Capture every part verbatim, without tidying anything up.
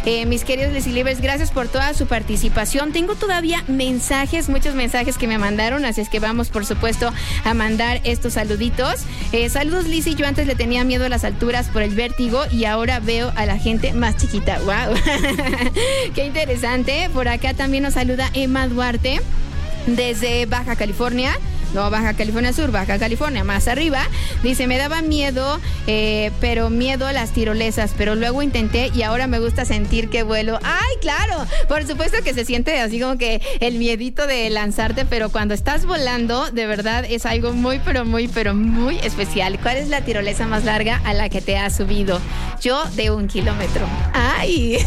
Eh, mis queridos Lizzy Livers, gracias por toda su participación. Tengo todavía mensajes, muchos mensajes que me mandaron, así es que vamos, por supuesto, a mandar estos saluditos. Eh, saludos, Lizzy. Yo antes le tenía miedo a las alturas por el vértigo y ahora veo a la gente más chiquita. ¡Wow! ¡Qué interesante! Por acá también nos saluda Emma Duarte desde Baja California. No, Baja California Sur, Baja California, más arriba. Dice, me daba miedo, eh, pero miedo a las tirolesas, pero luego intenté y ahora me gusta sentir que vuelo. ¡Ay, claro! Por supuesto que se siente así como que el miedito de lanzarte, pero cuando estás volando, de verdad es algo muy, pero muy, pero muy especial. ¿Cuál es la tirolesa más larga a la que te has subido? Yo, de un kilómetro. ¡Ay!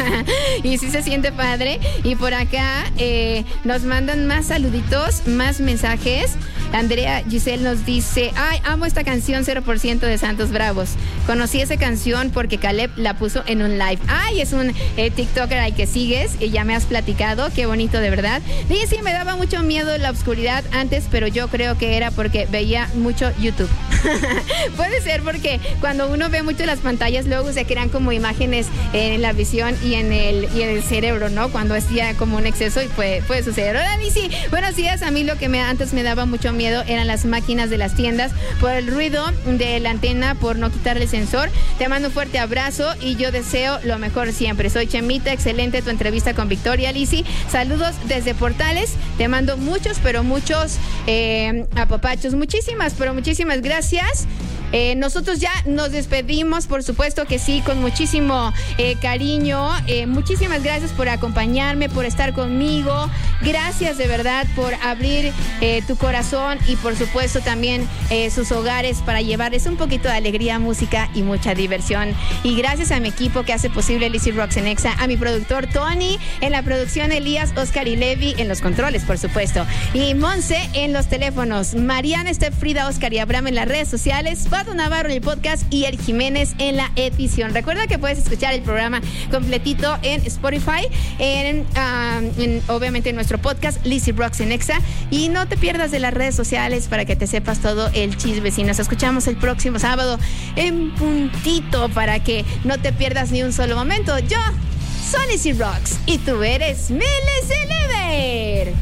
Y sí se siente padre. Y por acá eh, nos mandan más saluditos, más mensajes. Andrea Giselle nos dice, ay, amo esta canción cero por ciento de Santos Bravos. Conocí esa canción porque Caleb la puso en un live. Ay, es un eh, TikToker al que sigues y ya me has platicado. Qué bonito, de verdad. Y sí, me daba mucho miedo la oscuridad antes, pero yo creo que era porque veía mucho YouTube. Puede ser porque cuando uno ve mucho las pantallas, luego se crean como imágenes en la visión y en el, y en el cerebro, ¿no? Cuando es ya como un exceso y puede, puede suceder. Hola, Lizzy. Buenos días. A mí lo que me, antes me daba mucho miedo eran las máquinas de las tiendas por el ruido de la antena, por no quitarle el sensor. Te mando un fuerte abrazo y yo deseo lo mejor siempre. Soy Chemita, excelente tu entrevista con Victoria, Lizzy. Saludos desde Portales. Te mando muchos, pero muchos eh, apapachos. Muchísimas, pero muchísimas gracias. Eh, nosotros ya nos despedimos, por supuesto que sí, con muchísimo eh, cariño. Eh, muchísimas gracias por acompañarme, por estar conmigo. Gracias de verdad por abrir eh, tu corazón y por supuesto también eh, sus hogares para llevarles un poquito de alegría, música y mucha diversión. Y gracias a mi equipo que hace posible Lizzy Rocks en Exa, a mi productor Tony, en la producción Elías, Oscar y Levi, en los controles, por supuesto. Y Monse en los teléfonos. Mariana, Steph, Frida, Oscar y Abraham en las redes sociales. Pado Navarro en el podcast y El Jiménez en la edición. Recuerda que puedes escuchar el programa completito en Spotify, en, um, en obviamente en nuestro podcast Lizzy Rocks en Exa, y no te pierdas de las redes sociales para que te sepas todo el chisme. Si nos escuchamos el próximo sábado en puntito para que no te pierdas ni un solo momento. Yo soy Lizzy Rocks y tú eres mi Lizzy Liver.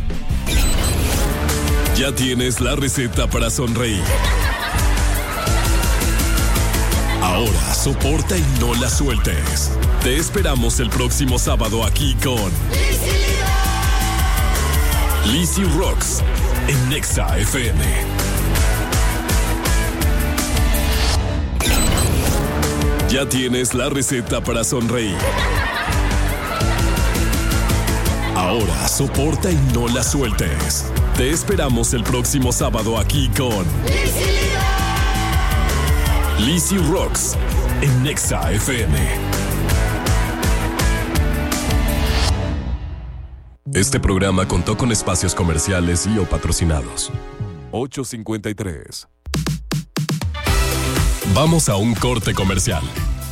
Ya tienes la receta para sonreír. Ahora soporta y no la sueltes. Te esperamos el próximo sábado aquí con Lizzy Rocks en Exa F M. Ya tienes la receta para sonreír. Ahora soporta y no la sueltes. Te esperamos el próximo sábado aquí con Lizzy Rocks en Exa F M. Este programa contó con espacios comerciales y o patrocinados. ocho cincuenta y tres. Vamos a un corte comercial.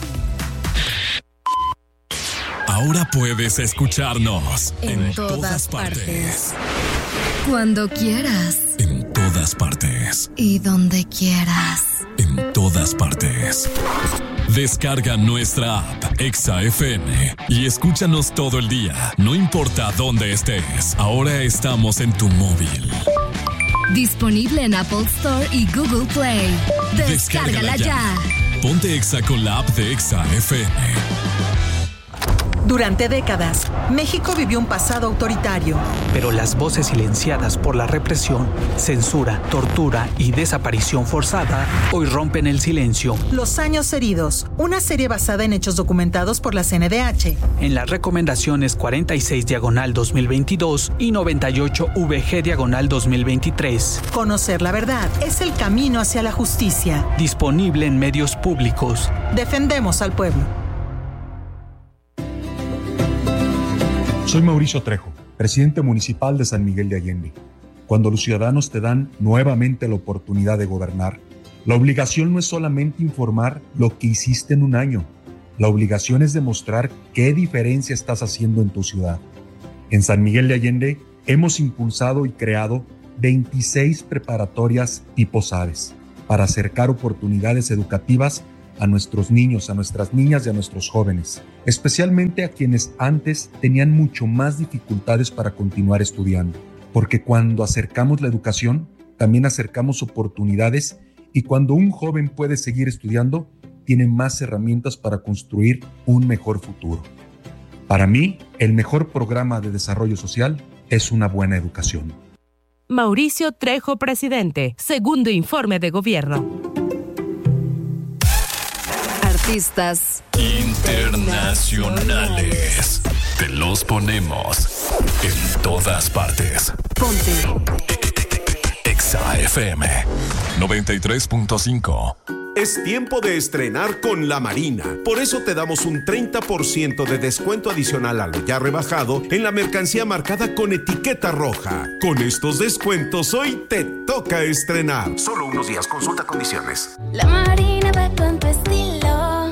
Ahora puedes escucharnos en, en todas, todas partes. partes. Cuando quieras. En todas partes. Y donde quieras. En todas partes. Descarga nuestra app Exa F M y escúchanos todo el día, no importa dónde estés. Ahora estamos en tu móvil. Disponible en Apple Store y Google Play. Descárgala, Descárgala ya. ya. Ponte Exa con la app de Exa F M. Durante décadas, México vivió un pasado autoritario. Pero las voces silenciadas por la represión, censura, tortura y desaparición forzada hoy rompen el silencio. Los años heridos, una serie basada en hechos documentados por la C N D H. En las recomendaciones cuarenta y seis diagonal dos mil veintidós y noventa y ocho V G diagonal dos mil veintitrés. Conocer la verdad es el camino hacia la justicia. Disponible en medios públicos. Defendemos al pueblo. Soy Mauricio Trejo, presidente municipal de San Miguel de Allende. Cuando los ciudadanos te dan nuevamente la oportunidad de gobernar, la obligación no es solamente informar lo que hiciste en un año. La obligación es demostrar qué diferencia estás haciendo en tu ciudad. En San Miguel de Allende hemos impulsado y creado veintiséis preparatorias tipo SABES para acercar oportunidades educativas a nuestros niños, a nuestras niñas y a nuestros jóvenes, especialmente a quienes antes tenían mucho más dificultades para continuar estudiando, porque cuando acercamos la educación, también acercamos oportunidades, y cuando un joven puede seguir estudiando, tiene más herramientas para construir un mejor futuro. Para mí, el mejor programa de desarrollo social es una buena educación. Mauricio Trejo, presidente. Segundo informe de gobierno. Artistas internacionales. Te los ponemos en todas partes. Ponte Exa F M noventa y tres punto cinco. Es tiempo de estrenar con La Marina. Por eso te damos un treinta por ciento de descuento adicional a lo ya rebajado en la mercancía marcada con etiqueta roja. Con estos descuentos hoy te toca estrenar. Solo unos días, consulta condiciones. La Marina va con tu estilo.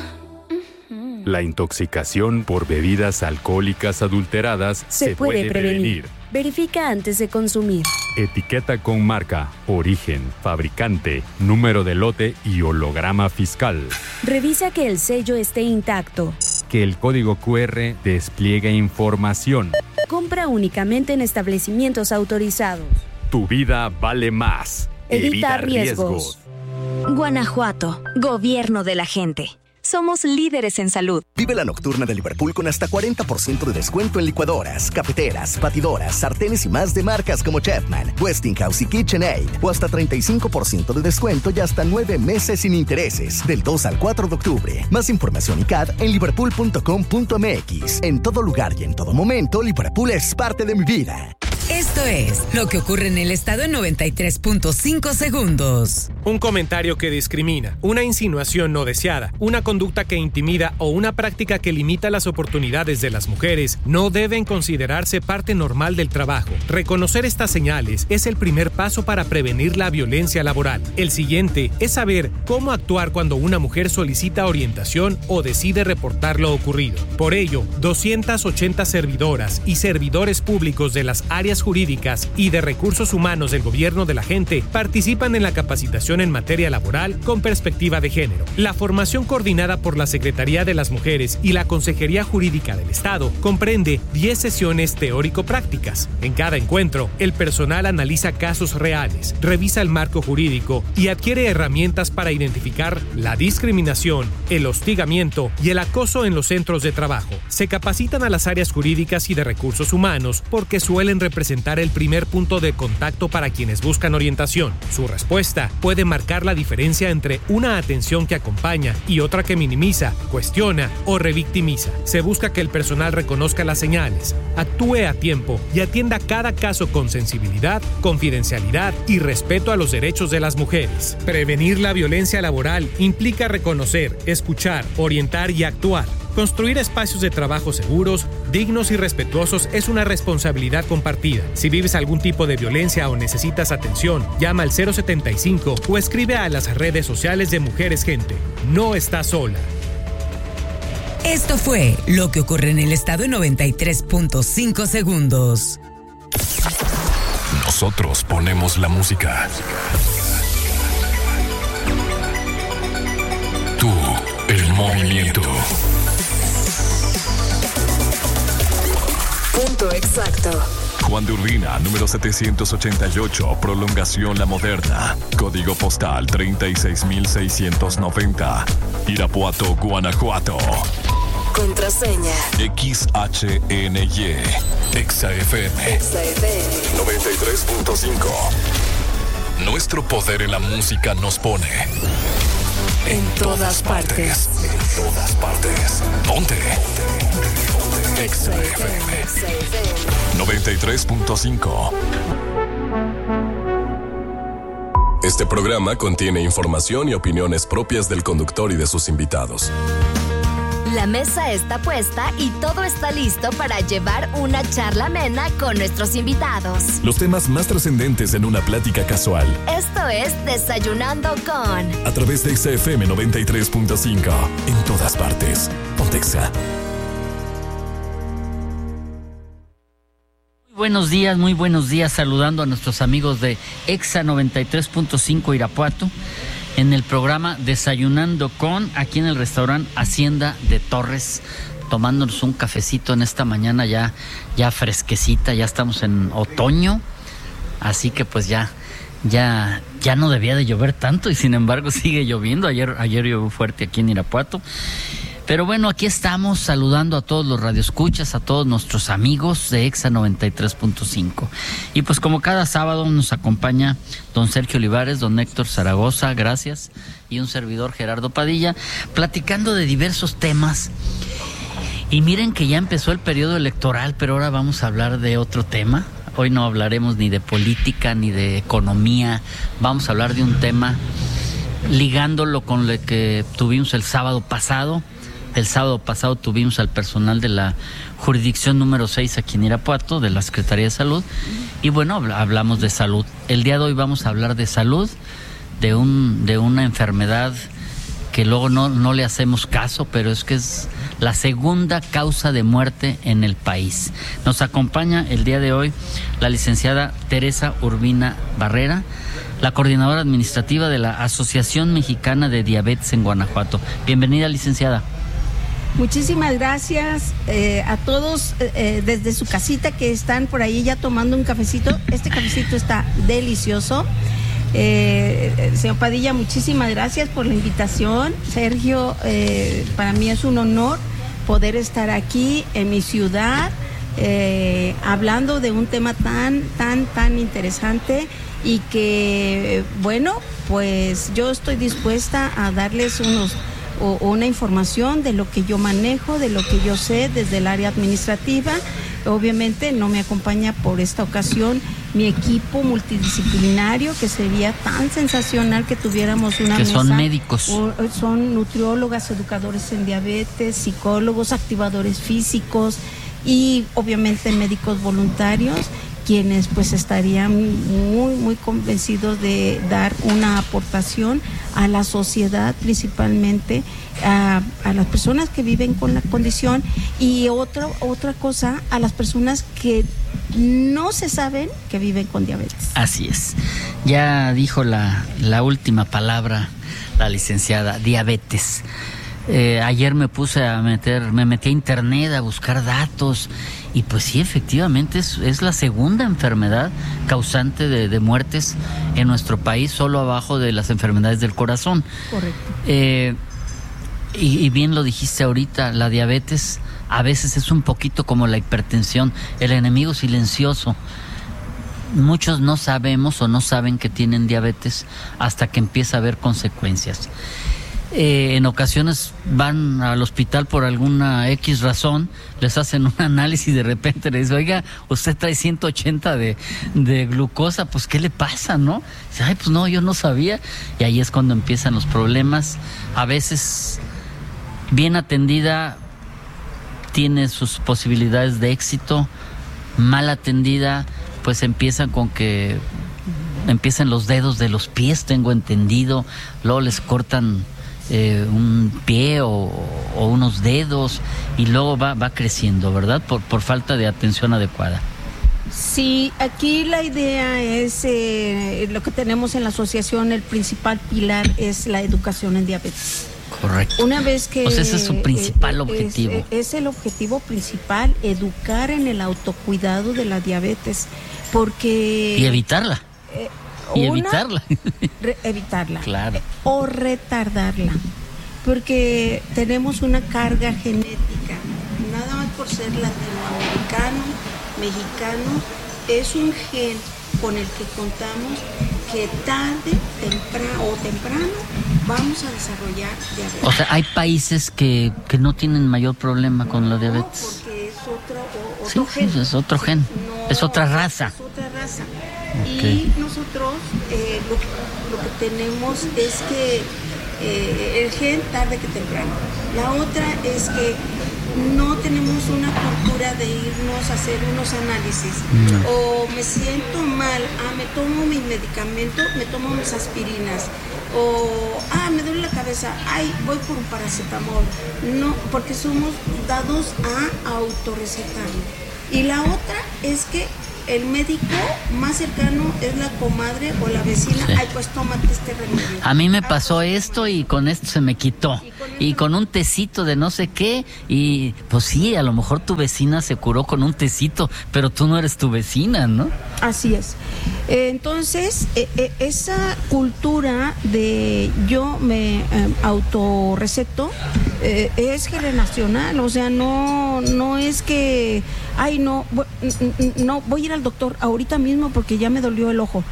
La intoxicación por bebidas alcohólicas adulteradas se, se puede, puede prevenir. prevenir. Verifica antes de consumir. Etiqueta con marca, origen, fabricante, número de lote y holograma fiscal. Revisa que el sello esté intacto. Que el código cu erre despliegue información. Compra únicamente en establecimientos autorizados. Tu vida vale más. Evita, Evita riesgos. riesgos. Guanajuato, gobierno de la gente. Somos líderes en salud. Vive la nocturna de Liverpool con hasta cuarenta por ciento de descuento en licuadoras, cafeteras, batidoras, sartenes y más de marcas como Chefman, Westinghouse y KitchenAid. O hasta treinta y cinco por ciento de descuento y hasta nueve meses sin intereses. Del dos al cuatro de octubre. Más información y C A D en liverpool punto com punto m x. En todo lugar y en todo momento, Liverpool es parte de mi vida. Esto es lo que ocurre en el estado en noventa y tres punto cinco segundos. Un comentario que discrimina, una insinuación no deseada, una conducta que intimida o una práctica que limita las oportunidades de las mujeres no deben considerarse parte normal del trabajo. Reconocer estas señales es el primer paso para prevenir la violencia laboral. El siguiente es saber cómo actuar cuando una mujer solicita orientación o decide reportar lo ocurrido. Por ello, doscientas ochenta servidoras y servidores públicos de las áreas jurídicas y de recursos humanos del gobierno de la gente participan en la capacitación en materia laboral con perspectiva de género. La formación coordinada por la Secretaría de las Mujeres y la Consejería Jurídica del Estado comprende diez sesiones teórico-prácticas. En cada encuentro, el personal analiza casos reales, revisa el marco jurídico y adquiere herramientas para identificar la discriminación, el hostigamiento y el acoso en los centros de trabajo. Se capacitan a las áreas jurídicas y de recursos humanos porque suelen representar el primer punto de contacto para quienes buscan orientación. Su respuesta puede marcar la diferencia entre una atención que acompaña y otra que minimiza, cuestiona o revictimiza. Se busca que el personal reconozca las señales, actúe a tiempo y atienda cada caso con sensibilidad, confidencialidad y respeto a los derechos de las mujeres. Prevenir la violencia laboral implica reconocer, escuchar, orientar y actuar. Construir espacios de trabajo seguros, dignos y respetuosos es una responsabilidad compartida. Si vives algún tipo de violencia o necesitas atención, llama al cero setenta y cinco o escribe a las redes sociales de Mujeres Gente. No estás sola. Esto fue lo que ocurre en el estado en noventa y tres punto cinco segundos. Nosotros ponemos la música. Tú, el movimiento. Punto exacto. Juan de Urbina, número setecientos ochenta y ocho, Prolongación La Moderna. Código postal treinta y seis mil seiscientos noventa. Irapuato, Guanajuato. Contraseña. X H N Y. Exa F M. Exa F M. noventa y tres punto cinco. Nuestro poder en la música nos pone en todas partes. En todas partes. Ponte. Exa F M noventa y tres punto cinco. Este programa contiene información y opiniones propias del conductor y de sus invitados. La mesa está puesta y todo está listo para llevar una charla amena con nuestros invitados. Los temas más trascendentes en una plática casual. Esto es Desayunando con... A través de Exa F M noventa y tres punto cinco. En todas partes. Ponte Exa. Buenos días, muy buenos días, saludando a nuestros amigos de Exa noventa y tres punto cinco Irapuato. en el programa Desayunando con, aquí en el restaurante Hacienda de Torres, tomándonos un cafecito en esta mañana ya, ya fresquecita, ya estamos en otoño, así que pues ya, ya, ya no debía de llover tanto y sin embargo sigue lloviendo. Ayer, ayer llovió fuerte aquí en Irapuato. Pero bueno, aquí estamos saludando a todos los radioescuchas, a todos nuestros amigos de Exa noventa y tres punto cinco. Y pues como cada sábado nos acompaña don Sergio Olivares, don Héctor Zaragoza, gracias, y un servidor Gerardo Padilla, platicando de diversos temas. Y miren que ya empezó el periodo electoral, pero ahora vamos a hablar de otro tema. Hoy no hablaremos ni de política ni de economía, vamos a hablar de un tema ligándolo con lo que tuvimos el sábado pasado. El sábado pasado tuvimos al personal de la jurisdicción número seis aquí en Irapuato, de la Secretaría de Salud, y bueno, hablamos de salud. El día de hoy vamos a hablar de salud, de un de una enfermedad que luego no, no le hacemos caso, pero es que es la segunda causa de muerte en el país. Nos acompaña el día de hoy la licenciada Teresa Urbina Barrera, la coordinadora administrativa de la Asociación Mexicana de Diabetes en Guanajuato. Bienvenida, licenciada. Muchísimas gracias eh, a todos eh, desde su casita que están por ahí ya tomando un cafecito. Este cafecito está delicioso. Eh, señor Padilla, muchísimas gracias por la invitación. Sergio, eh, para mí es un honor poder estar aquí en mi ciudad eh, hablando de un tema tan, tan, tan interesante y que, bueno, pues yo estoy dispuesta a darles unos o una información de lo que yo manejo, de lo que yo sé desde el área administrativa. Obviamente no me acompaña por esta ocasión mi equipo multidisciplinario, que sería tan sensacional que tuviéramos una que mesa. Son médicos. O, son nutriólogas, educadores en diabetes, psicólogos, activadores físicos y obviamente médicos voluntarios, quienes pues estarían muy, muy convencidos de dar una aportación a la sociedad, principalmente a, a las personas que viven con la condición y otra, otra cosa, a las personas que no se saben que viven con diabetes. Así es. Ya dijo la, la última palabra la licenciada, diabetes. Eh, ayer me puse a meter, me metí a internet a buscar datos y pues sí, efectivamente es, es la segunda enfermedad causante de, de muertes en nuestro país, solo abajo de las enfermedades del corazón. Correcto. Eh, y, y bien lo dijiste ahorita, la diabetes a veces es un poquito como la hipertensión, el enemigo silencioso. Muchos no sabemos o no saben que tienen diabetes hasta que empieza a haber consecuencias. Eh, en ocasiones van al hospital por alguna X razón, les hacen un análisis y de repente les dicen, oiga, usted trae ciento ochenta de, de glucosa, pues ¿qué le pasa, no? Dice, ay, pues no, yo no sabía. Y ahí es cuando empiezan los problemas. A veces, bien atendida, tiene sus posibilidades de éxito. Mal atendida, pues empiezan con que empiezan los dedos de los pies, tengo entendido, luego les cortan Eh, un pie o, o unos dedos y luego va, va creciendo, ¿verdad? Por, por falta de atención adecuada. Sí, aquí la idea es, eh, lo que tenemos en la asociación, el principal pilar es la educación en diabetes. Correcto. Una vez que... O sea, ese es su principal eh, objetivo. Es, es el objetivo principal, educar en el autocuidado de la diabetes, porque... Y evitarla. Eh, Y Una, evitarla. Re, evitarla. Claro. O retardarla. Porque tenemos una carga genética. Nada más por ser latinoamericano, mexicano, es un gen con el que contamos que tarde, temprano o temprano vamos a desarrollar diabetes. O sea, hay países que, que no tienen mayor problema con la diabetes. No, porque es otro, o, otro sí, gen. Sí, es otro gen. No, es otra raza. Es otra raza. Okay. Y nosotros eh, lo, lo que tenemos es que eh, el gen tarde que temprano. La otra es que no tenemos una cultura de irnos a hacer unos análisis. No. O me siento mal, ah, me tomo mi medicamento, me tomo mis aspirinas. O, ah, me duele la cabeza, ay, voy por un paracetamol. No, porque somos dados a autorrecetarlo. Y la otra es que el médico más cercano es la comadre o la vecina. Sí. Ay, pues tómate este remedio. A mí me pasó esto y con esto se me quitó. Y con un tecito de no sé qué. Y pues sí, a lo mejor tu vecina se curó con un tecito, pero tú no eres tu vecina, ¿no? Así es. Entonces, eh, eh, esa cultura de yo me eh, autorreceto eh, es generacional. O sea, no, no es que, ay, no, no, voy a ir al doctor ahorita mismo porque ya me dolió el ojo.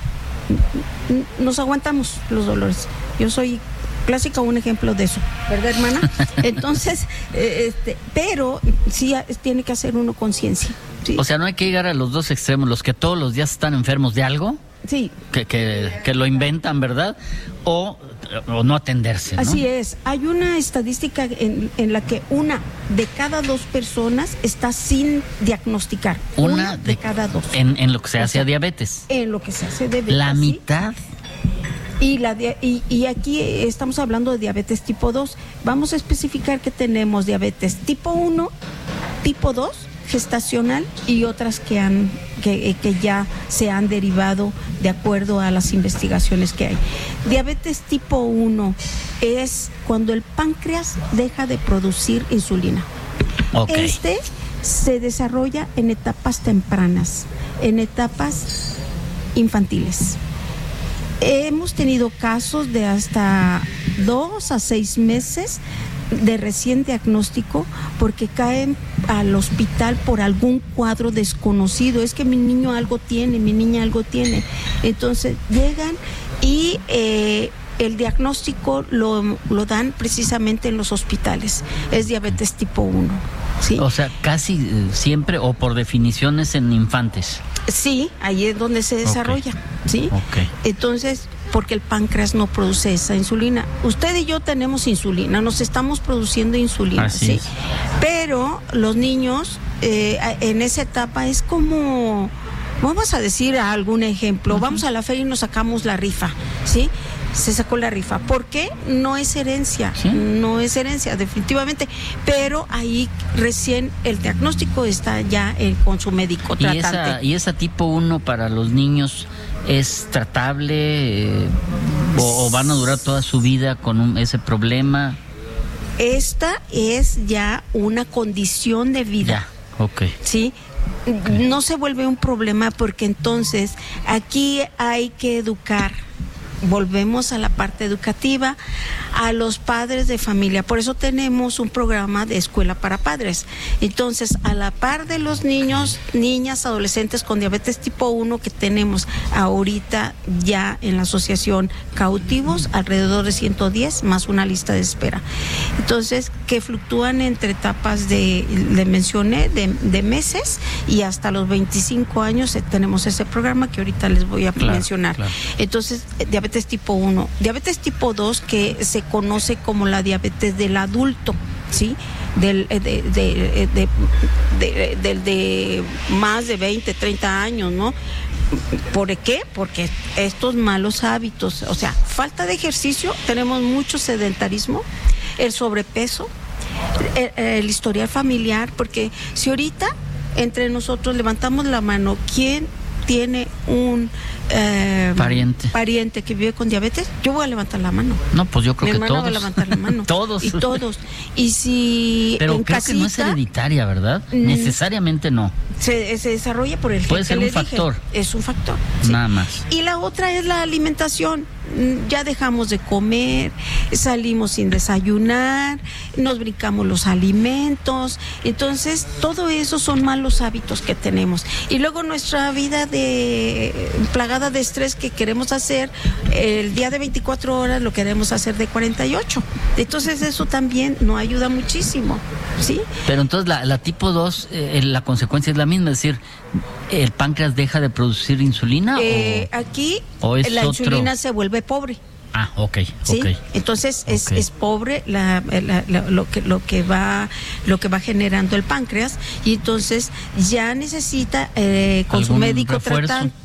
Nos aguantamos los dolores. Yo soy clásica, un ejemplo de eso, ¿verdad, hermana? Entonces, eh, este, pero sí tiene que hacer uno conciencia. Sí. O sea, no hay que llegar a los dos extremos, los que todos los días están enfermos de algo, sí, que, que, que lo inventan, ¿verdad? O, o no atenderse, ¿no? Así es. Hay una estadística en, en la que una de cada dos personas está sin diagnosticar. Una, una de, de cada dos. En, en lo que se o hace sea, a diabetes. En lo que se hace de diabetes. La mitad. Y, la, y, y aquí estamos hablando de diabetes tipo dos. Vamos a especificar que tenemos diabetes tipo uno, tipo dos, gestacional y otras que han que, que ya se han derivado de acuerdo a las investigaciones que hay. Diabetes tipo uno es cuando el páncreas deja de producir insulina. Okay. Este se desarrolla en etapas tempranas, en etapas infantiles. Hemos tenido casos de hasta dos a seis meses de recién diagnóstico porque caen al hospital por algún cuadro desconocido. Es que mi niño algo tiene, mi niña algo tiene. Entonces llegan y eh, el diagnóstico lo, lo dan precisamente en los hospitales. Es diabetes tipo uno. ¿Sí? O sea, casi eh, siempre o por definiciones en infantes. Sí, ahí es donde se desarrolla, okay. ¿Sí? Okay. Entonces, porque el páncreas no produce esa insulina. Usted y yo tenemos insulina, nos estamos produciendo insulina, Así ¿sí? es. Pero los niños eh, en esa etapa es como, vamos a decir algún ejemplo, uh-huh. Vamos a la feria y nos sacamos la rifa, ¿sí? Se sacó la rifa. ¿Por qué? No es herencia, ¿sí? No es herencia, definitivamente. Pero ahí recién el diagnóstico está ya eh, con su médico tratante. ¿Y esa, y esa tipo uno para los niños es tratable eh, o, o van a durar toda su vida con un, ese problema? Esta es ya una condición de vida. Ya, ok. ¿Sí? Okay. No se vuelve un problema porque entonces aquí hay que educar. Volvemos a la parte educativa, a los padres de familia. Por eso tenemos un programa de escuela para padres. Entonces, a la par de los niños, niñas, adolescentes con diabetes tipo uno que tenemos ahorita ya en la asociación cautivos, alrededor de ciento diez, más una lista de espera. Entonces, que fluctúan entre etapas de, le mencioné, de, de meses y hasta los veinticinco años eh, tenemos ese programa que ahorita les voy a claro, mencionar. Claro. Entonces, diabetes tipo uno, diabetes tipo dos que se conoce como la diabetes del adulto, ¿sí? Del de, de, de, de, de, de, de más de veinte, treinta años, ¿no? ¿Por qué? Porque estos malos hábitos, o sea, falta de ejercicio, tenemos mucho sedentarismo, el sobrepeso, el, el historial familiar, porque si ahorita entre nosotros levantamos la mano, ¿quién tiene un eh, pariente pariente que vive con diabetes? Yo voy a levantar la mano. No, pues yo creo Mi que hermana todos. va a levantar la mano. Todos. Y todos. Y si Pero en creo casita, que no es hereditaria, ¿verdad? Mm, Necesariamente no. Se, se desarrolla por el gen. Puede ser que un le factor. Dije. Es un factor. ¿Sí? Nada más. Y la otra es la alimentación. Ya dejamos de comer, salimos sin desayunar, nos brincamos los alimentos. Entonces, todo eso son malos hábitos que tenemos. Y luego nuestra vida de plagada de estrés que queremos hacer, el día de veinticuatro horas lo queremos hacer de cuarenta y ocho. Entonces, eso también no ayuda muchísimo, ¿sí? Pero entonces la, la tipo dos, eh, la consecuencia es la misma, es decir, ¿el páncreas deja de producir insulina? Eh, o, aquí o es la otro... insulina se vuelve pobre. Ah, ok, ¿sí? ok. Entonces es, okay. es pobre la, la, la, lo que lo que va lo que va generando el páncreas y entonces ya necesita eh, con su médico tratante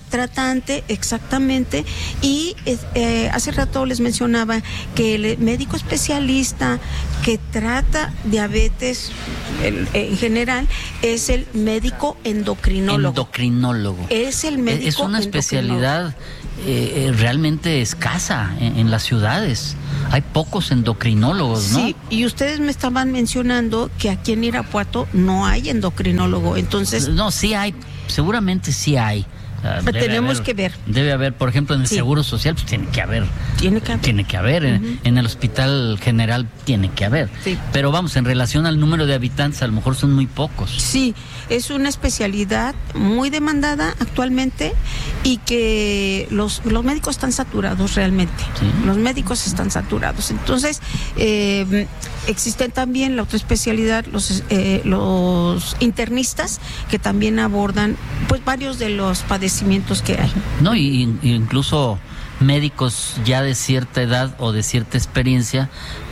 tratante, exactamente, y eh, hace rato les mencionaba que el médico especialista que trata diabetes en, en general es el médico endocrinólogo. Endocrinólogo. Es el médico Es una especialidad eh, realmente escasa en, en las ciudades. Hay pocos endocrinólogos, ¿no? Sí, y ustedes me estaban mencionando que aquí en Irapuato no hay endocrinólogo, entonces... No, sí hay, seguramente sí hay. Uh, tenemos haber, que ver. Debe haber, por ejemplo, en el sí. Seguro Social, pues tiene que haber. Tiene que haber. Tiene que haber. Uh-huh. en, en el Hospital General tiene que haber. Sí. Pero vamos, en relación al número de habitantes, a lo mejor son muy pocos. Sí, es una especialidad muy demandada actualmente y que los, los médicos están saturados realmente. Sí. Los médicos están saturados. Entonces, eh, existen también la otra especialidad, los, eh, los internistas, que también abordan pues varios de los padecimientos que hay. No, y, y incluso médicos ya de cierta edad o de cierta experiencia,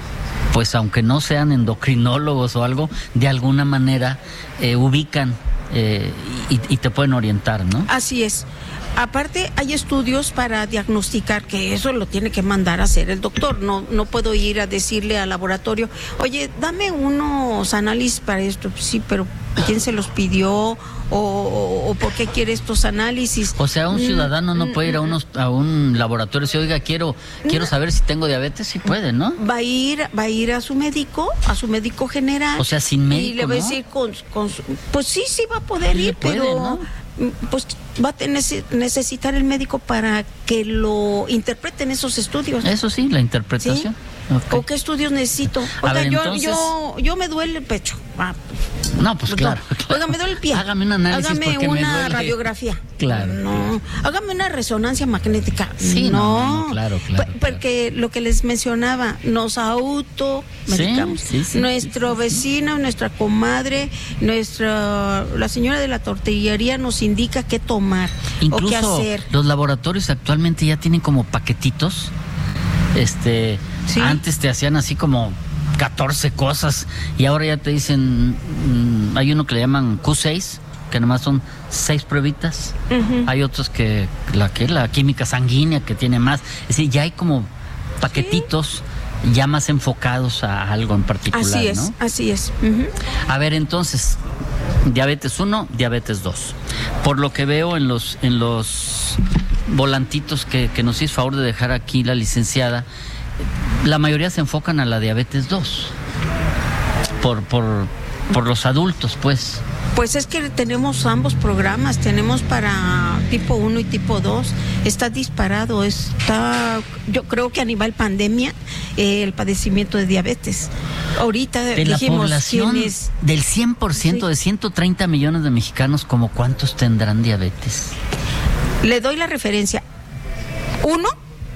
pues aunque no sean endocrinólogos o algo, de alguna manera eh, ubican eh, y, y te pueden orientar, ¿no? Así es. Aparte, hay estudios para diagnosticar, que eso lo tiene que mandar a hacer el doctor. No, no puedo ir a decirle al laboratorio, oye, dame unos análisis para esto. Sí, pero ¿quién se los pidió? O, o, o ¿por qué quiere estos análisis? O sea, un ciudadano no puede ir a unos a un laboratorio y decir, oiga, quiero quiero saber si tengo diabetes. Sí puede, ¿no? Va a ir va a ir a su médico, a su médico general. O sea, sin médico, y le va ¿no? a decir, con, con su, pues sí, sí va a poder sí ir, puede, pero... ¿no? pues va a tener, necesitar el médico para que lo interpreten esos estudios. Eso sí, la interpretación. ¿Sí? Okay. ¿O qué estudios necesito? Oiga, ver, yo, entonces... yo, yo me duele el pecho. Ah, no, pues claro, no. claro. Oiga, me duele el pie. Hágame un análisis. Hágame porque una me duele. radiografía. Claro. No. Hágame una resonancia magnética. Sí, no. no, no claro, claro. P- porque claro. Lo que les mencionaba, nos automedicamos. Sí, sí, sí, Nuestro sí, vecino, sí. Nuestra comadre, nuestra la señora de la tortillería nos indica qué tomar. Incluso o qué hacer. Los laboratorios actualmente ya tienen como paquetitos. Este, ¿sí? Antes te hacían así como catorce cosas y ahora ya te dicen, mmm, hay uno que le llaman Q seis, que nomás son seis pruebitas. Uh-huh. Hay otros que la que la química sanguínea que tiene más. Es decir, ya hay como paquetitos ¿sí? Ya más enfocados a algo en particular, así es, ¿no? Así es. Uh-huh. A ver, entonces, diabetes uno, diabetes dos. Por lo que veo en los en los volantitos que, que nos hizo favor de dejar aquí la licenciada, la mayoría se enfocan a la diabetes dos. Por por por los adultos, pues. Pues es que tenemos ambos programas, tenemos para tipo uno y tipo dos, está disparado, está, yo creo que a nivel pandemia, eh, el padecimiento de diabetes. Ahorita de dijimos, la población, es? del cien por ciento sí. De ciento treinta millones de mexicanos, ¿como cuántos tendrán diabetes? Le doy la referencia, uno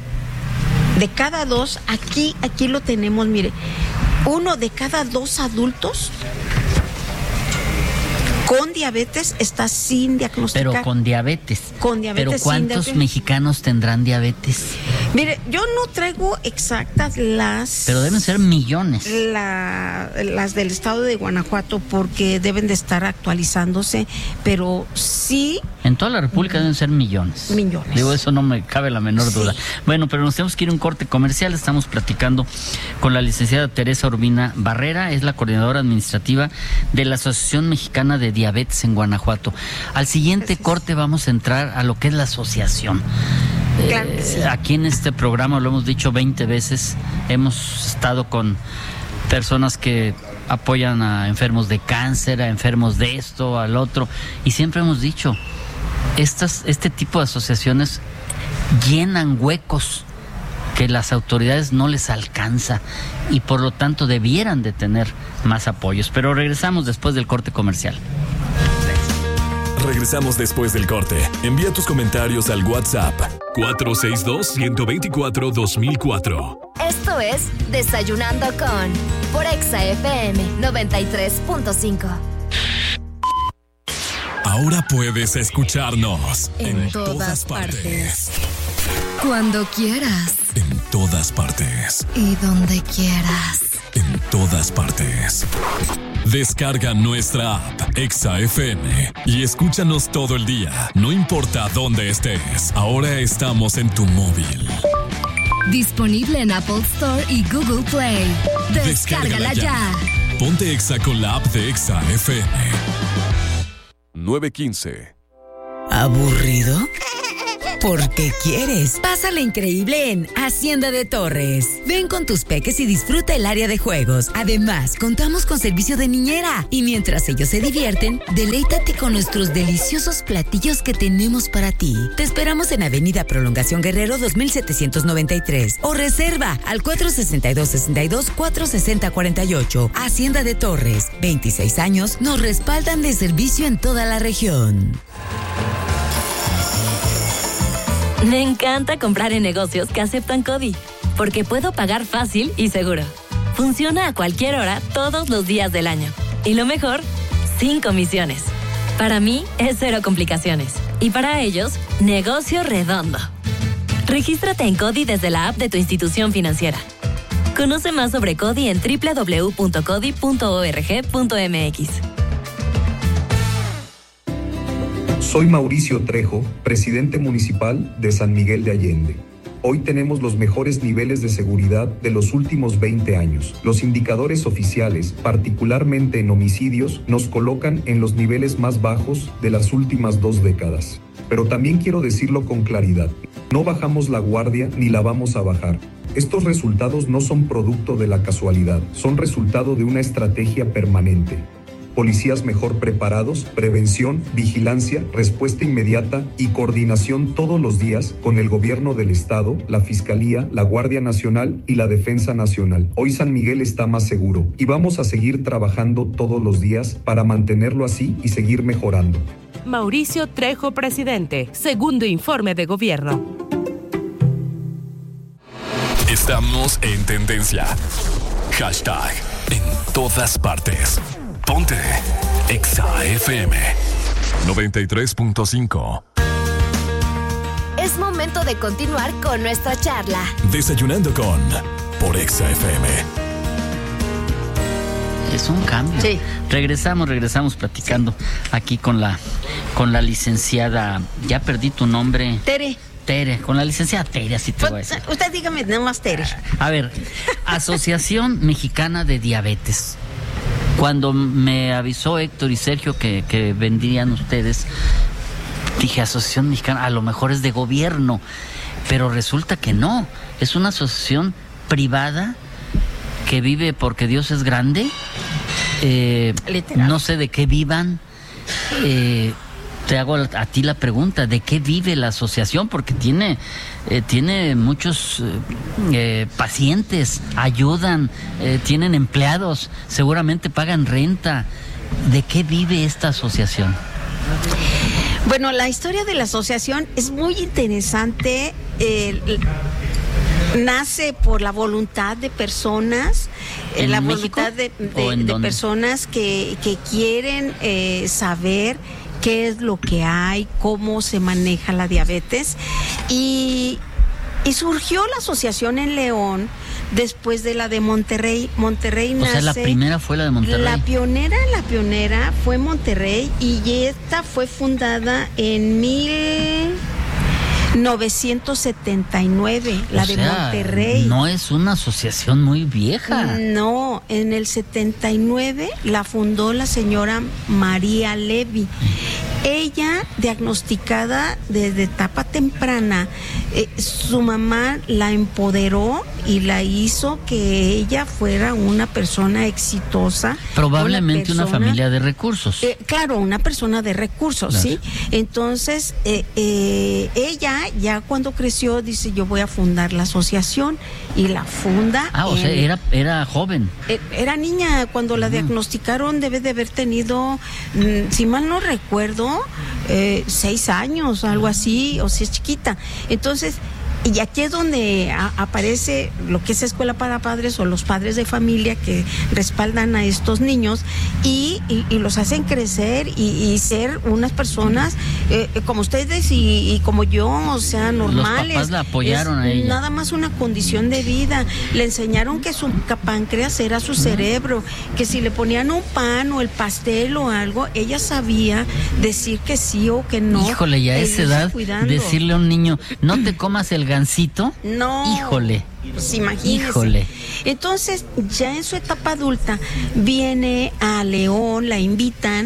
de cada dos, aquí, aquí lo tenemos, mire, uno de cada dos adultos con diabetes está sin diagnosticar. Pero con diabetes. Con diabetes. Pero ¿cuántos sin mexicanos tendrán diabetes? Mire, yo no traigo exactas las... Pero deben ser millones. La, las del estado de Guanajuato, porque deben de estar actualizándose, pero sí... En toda la República deben ser millones. Millones. Digo, eso no me cabe la menor sí. duda. Bueno, pero nos tenemos que ir a un corte comercial. Estamos platicando con la licenciada Teresa Urbina Barrera, es la coordinadora administrativa de la Asociación Mexicana de Diabetes en Guanajuato. Al siguiente Gracias. corte vamos a entrar a lo que es la asociación. Claro que sí. Eh, aquí en este programa lo hemos dicho veinte veces, hemos estado con personas que apoyan a enfermos de cáncer, a enfermos de esto, al otro, y siempre hemos dicho, estas, este tipo de asociaciones llenan huecos que las autoridades no les alcanza y por lo tanto debieran de tener más apoyos. Pero regresamos después del corte comercial. Regresamos después del corte. Envía tus comentarios al WhatsApp cuatro seis dos, uno dos cuatro, dos mil cuatro. Esto es Desayunando con por Exa F M noventa y tres punto cinco. Ahora puedes escucharnos en, en todas, todas partes. partes. Cuando quieras. En todas partes. Y donde quieras. En todas partes. Descarga nuestra app Exa F M y escúchanos todo el día, no importa dónde estés. Ahora estamos en tu móvil. Disponible en Apple Store y Google Play. Descárgala, Descárgala ya. ya. Ponte Exa con la app de Exa F M. nueve quince. ¿Aburrido? ¿Por qué quieres? Pásala increíble en Hacienda de Torres. Ven con tus peques y disfruta el área de juegos. Además, contamos con servicio de niñera. Y mientras ellos se divierten, deleítate con nuestros deliciosos platillos que tenemos para ti. Te esperamos en Avenida Prolongación Guerrero dos mil setecientos noventa y tres o reserva al cuatro sesenta y dos, sesenta y dos, cuatro sesenta, cuarenta y ocho. Hacienda de Torres. veintiséis años nos respaldan de servicio en toda la región. Me encanta comprar en negocios que aceptan CODI, porque puedo pagar fácil y seguro. Funciona a cualquier hora, todos los días del año. Y lo mejor, sin comisiones. Para mí, es cero complicaciones. Y para ellos, negocio redondo. Regístrate en CODI desde la app de tu institución financiera. Conoce más sobre CODI en doble u doble u doble u punto codi punto org punto m x. Soy Mauricio Trejo, presidente municipal de San Miguel de Allende. Hoy tenemos los mejores niveles de seguridad de los últimos veinte años. Los indicadores oficiales, particularmente en homicidios, nos colocan en los niveles más bajos de las últimas dos décadas. Pero también quiero decirlo con claridad, no bajamos la guardia ni la vamos a bajar. Estos resultados no son producto de la casualidad, son resultado de una estrategia permanente. Policías mejor preparados, prevención, vigilancia, respuesta inmediata y coordinación todos los días con el gobierno del estado, la Fiscalía, la Guardia Nacional y la Defensa Nacional. Hoy San Miguel está más seguro y vamos a seguir trabajando todos los días para mantenerlo así y seguir mejorando. Mauricio Trejo, presidente. Segundo informe de gobierno. Estamos en tendencia. Hashtag en todas partes. Ponte Exa F M noventa y tres punto cinco. Es momento de continuar con nuestra charla. Desayunando con por Exa F M. Es un cambio. Sí. Regresamos, regresamos platicando aquí con la con la licenciada. Ya perdí tu nombre. Tere. Tere, con la licenciada Tere, así te voy a decir. Usted dígame nada más Tere. A ver, Asociación Mexicana de Diabetes. Cuando me avisó Héctor y Sergio que, que vendrían ustedes, dije, Asociación Mexicana, a lo mejor es de gobierno, pero resulta que no, es una asociación privada que vive porque Dios es grande, eh, no sé de qué vivan, eh, te hago a ti la pregunta, ¿de qué vive la asociación? Porque tiene, eh, tiene muchos eh, pacientes, ayudan, eh, tienen empleados, seguramente pagan renta. ¿De qué vive esta asociación? Bueno, la historia de la asociación es muy interesante. Eh, nace por la voluntad de personas, eh, la México? voluntad de, de, de personas que, que quieren eh, saber qué es lo que hay, cómo se maneja la diabetes. Y, y surgió la asociación en León después de la de Monterrey. Monterrey nace... O sea, la primera fue la de Monterrey. La pionera, la pionera fue Monterrey y esta fue fundada en mil novecientos setenta y nueve, la o de sea, Monterrey. No es una asociación muy vieja. No, en el setenta y nueve la fundó la señora María Levy. Ella, diagnosticada desde etapa temprana, eh, su mamá la empoderó y la hizo que ella fuera una persona exitosa. Probablemente una, persona, una familia de recursos. Eh, claro, una persona de recursos, claro. ¿Sí? Entonces, eh, eh, ella ya cuando creció dice, yo voy a fundar la asociación y la funda. Ah, o en, sea, era, era joven. Era niña cuando la uh-huh. diagnosticaron, debe de haber tenido, si mal no recuerdo, Eh, seis años, algo así, o si es chiquita. Entonces, Y aquí es donde a, aparece lo que es escuela para padres o los padres de familia que respaldan a estos niños y, y, y los hacen crecer y, y ser unas personas eh, como ustedes y, y como yo, o sea, normales. Los papás la apoyaron es a ella. Nada más una condición de vida. Le enseñaron que su páncreas era su cerebro, que si le ponían un pan o el pastel o algo, ella sabía decir que sí o que no. Híjole, ya a esa edad, cuidando. Decirle a un niño, no te comas el gansito. No. Híjole. Pues imagínese. Híjole. Entonces, ya en su etapa adulta, viene a León, la invitan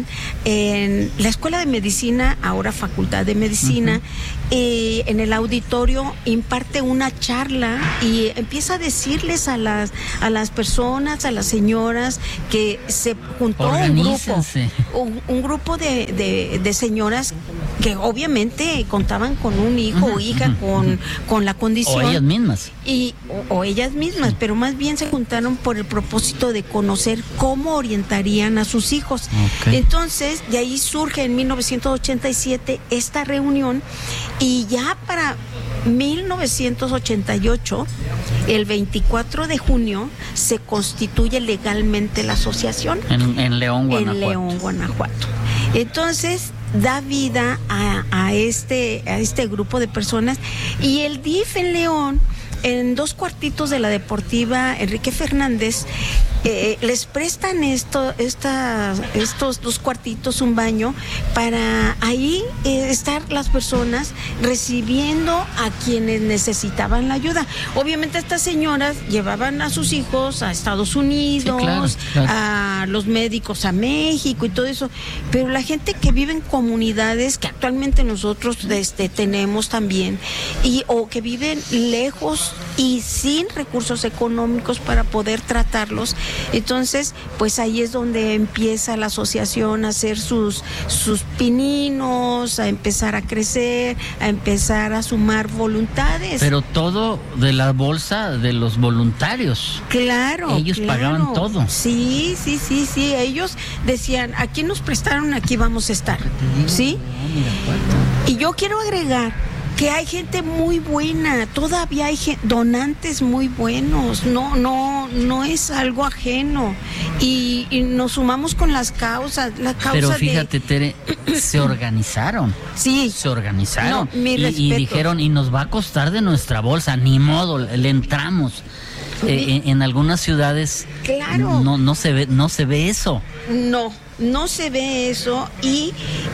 en la Escuela de Medicina, ahora Facultad de Medicina, uh-huh. eh, en el auditorio imparte una charla y empieza a decirles a las a las personas, a las señoras, que se juntó un grupo, un, un grupo de, de, de señoras que obviamente contaban con un hijo uh-huh, o hija uh-huh, con, uh-huh. con la condición. O ellas mismas. Y, o, o ellas mismas, sí. Pero más bien se juntaron por el propósito de conocer cómo orientarían a sus hijos. Okay. Entonces, de ahí surge en mil novecientos ochenta y siete esta reunión y ya para mil novecientos ochenta y ocho, el veinticuatro de junio, se constituye legalmente la asociación. En, en León, Guanajuato. En León, Guanajuato. Entonces, da vida a, a, este, a este grupo de personas y el D I F en León, en dos cuartitos de la Deportiva Enrique Fernández, eh, les prestan esto, esta, estos dos cuartitos, un baño, para ahí eh, estar las personas recibiendo a quienes necesitaban la ayuda. Obviamente estas señoras llevaban a sus hijos a Estados Unidos, sí, claro, claro. a los médicos a México y todo eso, pero la gente que vive en comunidades que actualmente nosotros este, tenemos también, y o que viven lejos y sin recursos económicos para poder tratarlos, entonces pues ahí es donde empieza la asociación a hacer sus sus pininos, a empezar a crecer, a empezar a sumar voluntades. Pero todo de la bolsa de los voluntarios. Claro. Ellos claro. pagaban todo. Sí, sí, sí, sí. Ellos decían, aquí nos prestaron, aquí vamos a estar. ¿Sí? Y yo quiero agregar que hay gente muy buena, todavía hay donantes muy buenos, no, no, no es algo ajeno, y, y nos sumamos con las causas, la causa. Pero fíjate, de... Tere, se organizaron, sí, se organizaron, no, mi y, y dijeron, y nos va a costar de nuestra bolsa, ni modo, le entramos. Eh, en, en algunas ciudades, claro, no, no se ve, no se ve eso. No, no se ve eso y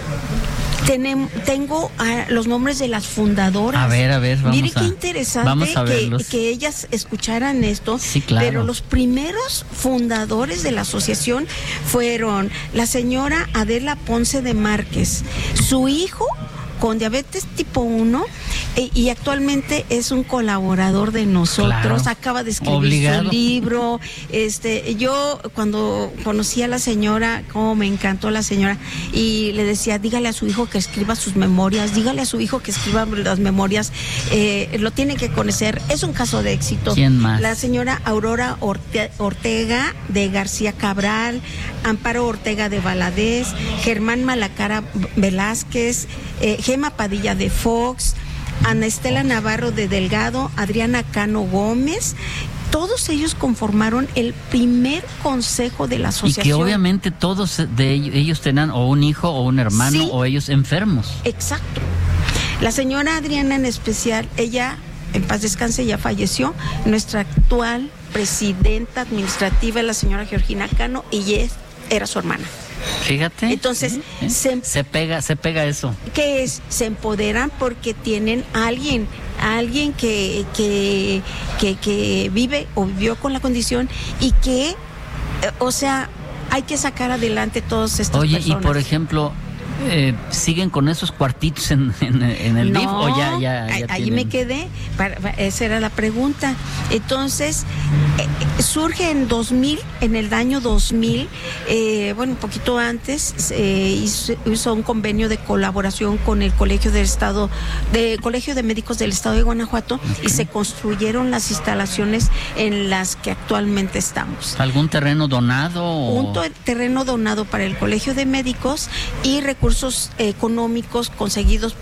Tenem, tengo uh, los nombres de las fundadoras. A ver, a ver, vamos Mire a, qué interesante vamos a que, que ellas escucharan esto. Sí, claro. Pero los primeros fundadores de la asociación fueron la señora Adela Ponce de Márquez, su hijo con diabetes tipo uno eh, y actualmente es un colaborador de nosotros, claro. Acaba de escribir Obligado. Su libro. Este, yo cuando conocí a la señora, como me encantó la señora, y le decía, dígale a su hijo que escriba sus memorias, dígale a su hijo que escriba las memorias, eh, lo tiene que conocer, es un caso de éxito. ¿Quién más? La señora Aurora Orte- Ortega de García Cabral, Amparo Ortega de Valadez, Germán Malacara Velázquez, eh, Gema Padilla de Fox, Ana Estela Navarro de Delgado, Adriana Cano Gómez. Todos ellos conformaron el primer consejo de la asociación. Y que obviamente todos de ellos, ellos tenían o un hijo o un hermano, sí, o ellos enfermos. Exacto. La señora Adriana en especial, ella, en paz descanse, ya falleció. Nuestra actual presidenta administrativa es la señora Georgina Cano y ella era su hermana. Fíjate. Entonces, ¿eh? se, se pega, se pega eso. ¿Qué es? Se empoderan porque tienen a alguien, a alguien que, que, que, que vive o vivió con la condición y que, eh, o sea, hay que sacar adelante todas estas Oye, personas. Y por ejemplo, eh, ¿siguen con esos cuartitos en, en, en el no, D I F o ya, ya, ya ahí tienen... me quedé, para, para, esa era la pregunta. Entonces, eh, surge en dos mil, en el año dos mil, eh, bueno, un poquito antes, eh, hizo, hizo un convenio de colaboración con el Colegio del Estado, de Colegio de Médicos del Estado de Guanajuato, okay. Y se construyeron las instalaciones en las que actualmente estamos. ¿Algún terreno donado? O... Un terreno donado para el Colegio de Médicos y recursos económicos conseguidos por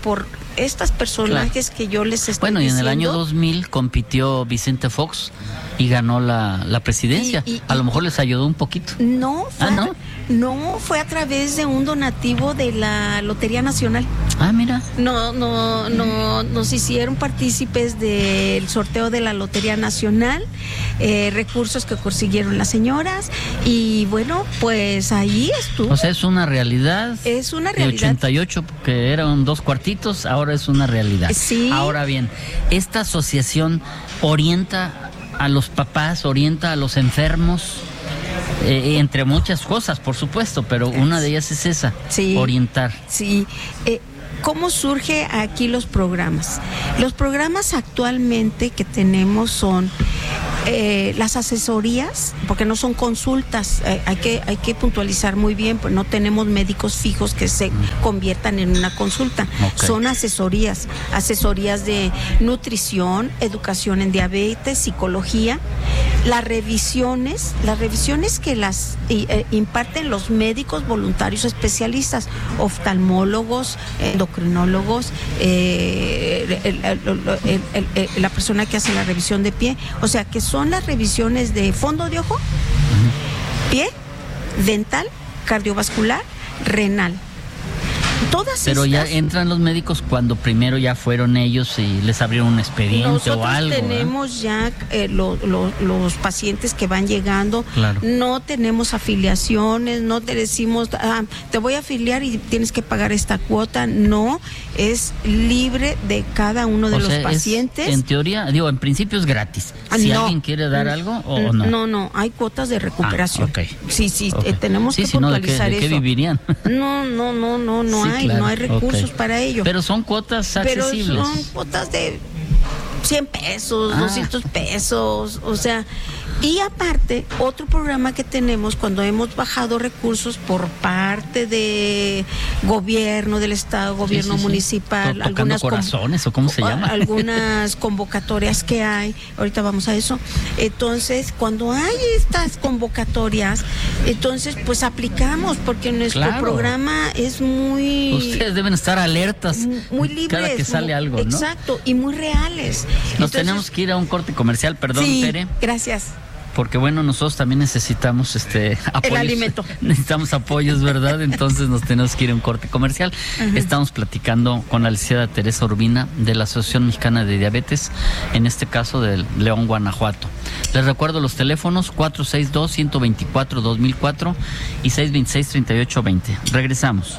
estas personajes claro. que yo les estoy Bueno, y en diciendo, el año dos mil compitió Vicente Fox y ganó la, la presidencia. Y, y, a lo mejor les ayudó un poquito. No, fue, ¿Ah, no? No, fue a través de un donativo de la Lotería Nacional. Ah, mira. No, no, no, nos hicieron partícipes del sorteo de la Lotería Nacional, eh, recursos que consiguieron las señoras, y bueno, pues ahí estuvo. O sea, es una realidad. Es una realidad. De ochenta y ocho, que eran dos cuartitos, ahora es una realidad. Sí. Ahora bien, esta asociación orienta a los papás, orienta a los enfermos, eh, entre muchas cosas, por supuesto, pero una de ellas es esa, sí, orientar. Sí. Eh, ¿Cómo surge aquí los programas? Los programas actualmente que tenemos son eh, las asesorías, porque no son consultas, eh, hay que hay que puntualizar muy bien, pues no tenemos médicos fijos que se conviertan en una consulta. Okay. Son asesorías, asesorías de nutrición, educación en diabetes, psicología, las revisiones, las revisiones que las eh, imparten los médicos voluntarios especialistas, oftalmólogos, endocrinólogos, eh, el, el, el, el, la persona que hace la revisión de pie, o sea que son las revisiones de fondo de ojo, uh-huh. pie, dental, cardiovascular, renal. Todas Pero estas, ya entran los médicos cuando primero ya fueron ellos y les abrieron un expediente o algo. Nosotros tenemos ¿eh? ya eh, lo, lo, los pacientes que van llegando, claro. No tenemos afiliaciones, no te decimos, ah, te voy a afiliar y tienes que pagar esta cuota, no, es libre de cada uno de o los sea, pacientes. Es, en teoría, digo, en principio es gratis. Si no. alguien quiere dar algo o no. No, no, hay cuotas de recuperación. Ah, okay. Sí, sí, okay. eh, tenemos sí, que si puntualizar no, ¿de qué, de qué eso. vivirían? No, no, no, no, no sí, hay, claro. no hay recursos okay. para ello. Pero son cuotas accesibles. Pero son cuotas de cien pesos, ah. doscientos pesos, o sea, y aparte, otro programa que tenemos cuando hemos bajado recursos por parte de gobierno del estado, gobierno sí, sí, municipal, sí. algunas corazones o cómo se llama, algunas convocatorias que hay, ahorita vamos a eso. Entonces, cuando hay estas convocatorias, entonces pues aplicamos porque nuestro claro. programa es muy, ustedes deben estar alertas, muy libres, cada que sale algo, ¿no? Exacto, y muy reales. Nos entonces, tenemos que ir a un corte comercial, perdón, sí, Tere. Gracias. Porque bueno, nosotros también necesitamos este apoyos. El alimento. Necesitamos apoyos, ¿verdad? Entonces nos tenemos que ir a un corte comercial. Uh-huh. Estamos platicando con la licenciada Teresa Urbina de la Asociación Mexicana de Diabetes, en este caso de León, Guanajuato. Les recuerdo los teléfonos cuatro seis dos, uno dos cuatro, dos mil cuatro y seis dos seis, tres ocho dos cero. Regresamos.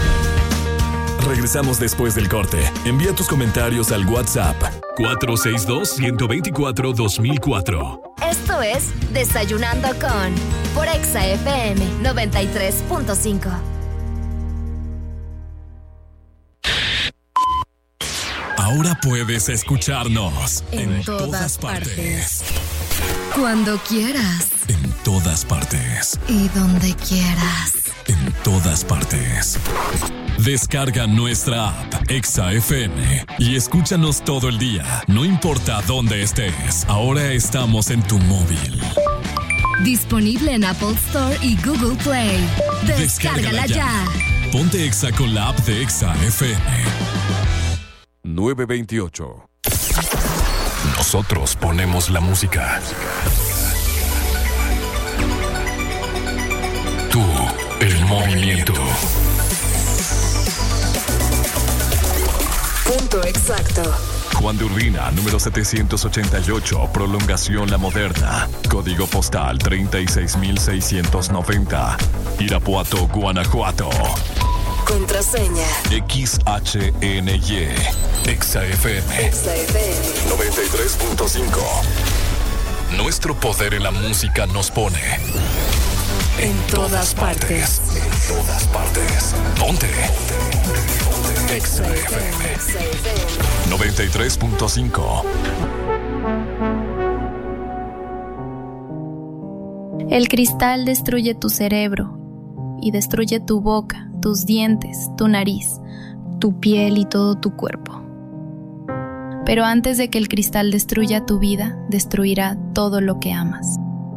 Regresamos después del corte. Envía tus comentarios al WhatsApp cuatro seis dos, uno dos cuatro, dos mil cuatro. Esto es Desayunando con por Exa F M noventa y tres punto cinco. Ahora puedes escucharnos en, en todas, todas partes. partes. Cuando quieras. En todas partes. Y donde quieras. En todas partes. Descarga nuestra app Exa F M y escúchanos todo el día, no importa dónde estés. Ahora estamos en tu móvil. Disponible en Apple Store y Google Play. Descárgala, Descárgala ya. ya. Ponte Exa con la app de Exa F M. nueve veintiocho. Nosotros ponemos la música. Tú, el movimiento. Punto exacto. Juan de Urbina, número setecientos ochenta y ocho, Prolongación La Moderna. Código postal treinta y seis mil seiscientos noventa. Irapuato, Guanajuato. Contraseña X H N Y. Exa F M. Exa F M noventa y tres punto cinco. Nuestro poder en la música nos pone en, en todas, todas partes. partes. En todas partes. Ponte. Exa F M noventa y tres punto cinco. El cristal destruye tu cerebro y destruye tu boca, tus dientes, tu nariz, tu piel y todo tu cuerpo. Pero antes de que el cristal destruya tu vida, destruirá todo lo que amas.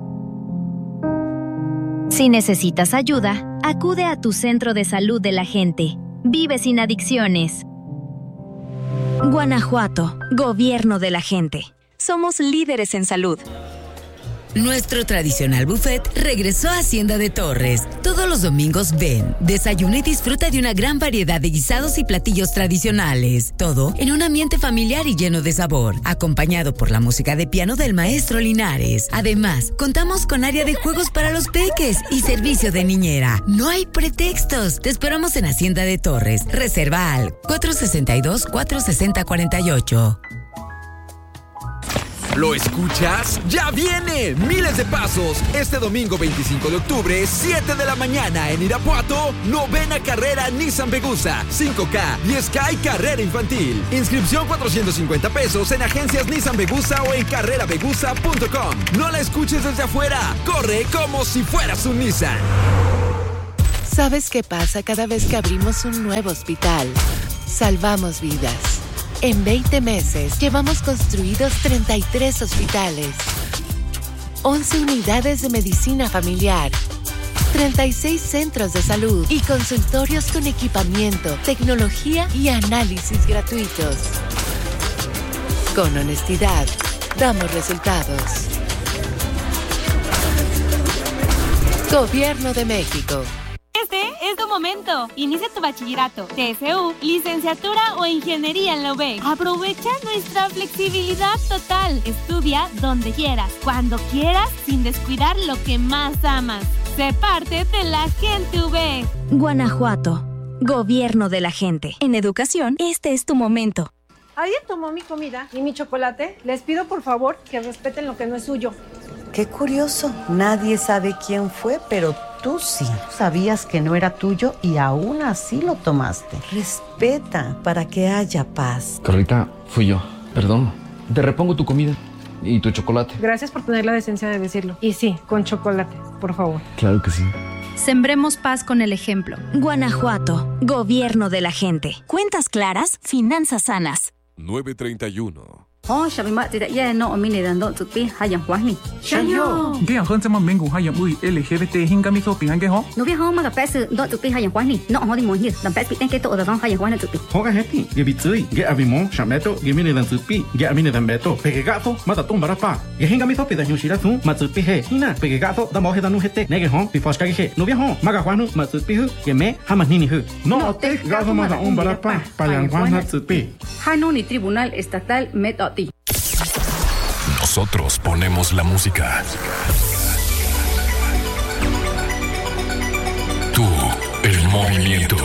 Si necesitas ayuda, acude a tu centro de salud de la gente. Vive sin adicciones. Guanajuato, gobierno de la gente. Somos líderes en salud. Nuestro tradicional buffet regresó a Hacienda de Torres. Todos los domingos ven, desayuna y disfruta de una gran variedad de guisados y platillos tradicionales. Todo en un ambiente familiar y lleno de sabor, acompañado por la música de piano del maestro Linares. Además, contamos con área de juegos para los peques y servicio de niñera. No hay pretextos. Te esperamos en Hacienda de Torres. Reserva al cuatro seis dos, cuatro seis cero, cuatro ocho. ¿Lo escuchas? ¡Ya viene! Miles de pasos. Este domingo veinticinco de octubre, siete de la mañana en Irapuato, novena carrera Nissan Vegusa, cinco K, diez K y carrera infantil. Inscripción cuatrocientos cincuenta pesos en agencias Nissan Vegusa o en carrera vegusa punto com. No la escuches desde afuera. Corre como si fueras un Nissan. ¿Sabes qué pasa cada vez que abrimos un nuevo hospital? Salvamos vidas. En veinte meses llevamos construidos treinta y tres hospitales, once unidades de medicina familiar, treinta y seis centros de salud y consultorios con equipamiento, tecnología y análisis gratuitos. Con honestidad, damos resultados. Gobierno de México. Este es tu momento. Inicia tu bachillerato, T S U, licenciatura o ingeniería en la U B. Aprovecha nuestra flexibilidad total. Estudia donde quieras, cuando quieras, sin descuidar lo que más amas. Sé parte de la gente U B. Guanajuato, gobierno de la gente. En educación, este es tu momento. Alguien tomó mi comida y mi chocolate. Les pido por favor que respeten lo que no es suyo. Qué curioso. Nadie sabe quién fue, pero tú sí. Sabías que no era tuyo y aún así lo tomaste. Respeta para que haya paz. Carlita, fui yo. Perdón. Te repongo tu comida y tu chocolate. Gracias por tener la decencia de decirlo. Y sí, con chocolate, por favor. Claro que sí. Sembremos paz con el ejemplo. Guanajuato, gobierno de la gente. Cuentas claras, finanzas sanas. nueve treinta y uno. Oh, sabi mak tidak ya no omini dan dok tupi hayang huas ni. Shayo. Dia hon sama mengu hayang ui L G B T hingga mi sopi hange ho. No bia ho ma pes dok tupi hayang huas ni. No ho di mo ni dan pes piten ke to da hayang huas na tupi. Ho ga heti, ge bitui, ge abimo, shameto, ge mini dan tupi, ge amini dan beto. Pege gato, mata tumba pa. Ge hinga mi sopi da yushira tu, ma tupi he. Hina, pege gato da mo he da nu hete. Nege ho, pi foska ge. No bia ho, ma ga huas nu, ma tupi hu, ge me ha ma nini hu. No te gato ma da umba pa, pa yang huas na tupi. Hano ni Tribunal Estatal Metoti. Nosotros ponemos la música. Tú, el movimiento.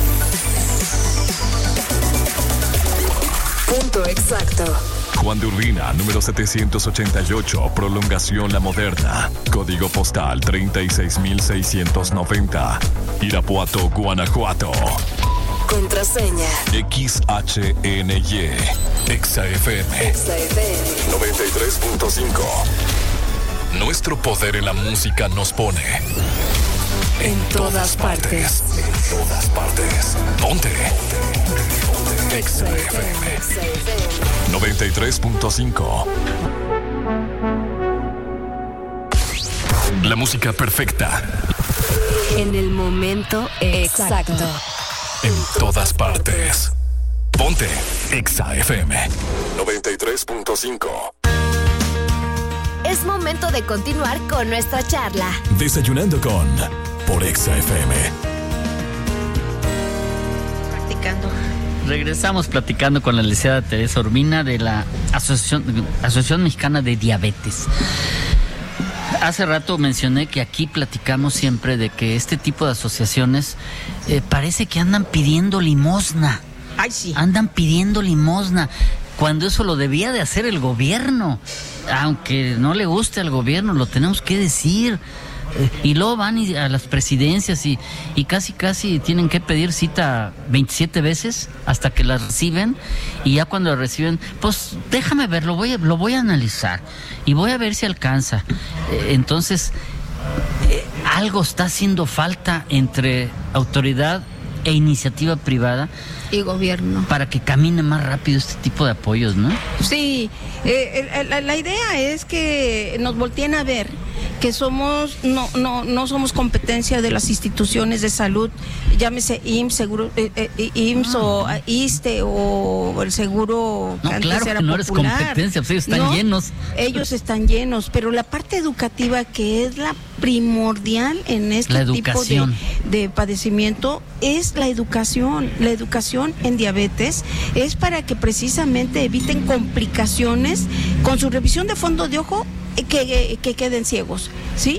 Punto exacto. Juan de Urbina, número setecientos ochenta y ocho, prolongación La Moderna. Código postal treinta y seis mil seiscientos noventa. Irapuato, Guanajuato. Contraseña X H N Y Exa F M Exa F M noventa y tres punto cinco. Nuestro poder en la música nos pone en, en todas, todas partes. partes En todas partes Ponte Exa F M noventa y tres punto cinco. La música perfecta en el momento exacto, exacto. En todas partes. Ponte Exa F M noventa y tres punto cinco. Es momento de continuar con nuestra charla. Desayunando con por Exa F M. Practicando. Regresamos platicando con la licenciada Teresa Urbina de la Asociación, Asociación Mexicana de Diabetes. Hace rato mencioné que aquí platicamos siempre de que este tipo de asociaciones eh, parece que andan pidiendo limosna. Ay, sí. Andan pidiendo limosna, cuando eso lo debía de hacer el gobierno. Aunque no le guste al gobierno, lo tenemos que decir. Eh, y luego van y, a las presidencias y, y casi casi tienen que pedir cita veintisiete veces hasta que la reciben. Y ya cuando la reciben, pues déjame ver, lo voy a, lo voy a analizar y voy a ver si alcanza. Eh, entonces, eh, algo está haciendo falta entre autoridad e iniciativa privada y gobierno para que camine más rápido este tipo de apoyos, ¿no? Sí, eh, la, la idea es que nos volteen a ver, que somos no no no somos competencia de las instituciones de salud, llámese I M S S, seguro eh, eh, I M S S ah. o ISSSTE o el seguro que no, antes claro era que no popular. Eres competencia, pues ellos están ¿no? llenos. Ellos están llenos, pero la parte educativa, que es la primordial en este tipo de, de padecimiento, es la educación. La educación en diabetes es para que precisamente eviten complicaciones con su revisión de fondo de ojo, que, que, que queden ciegos, ¿sí?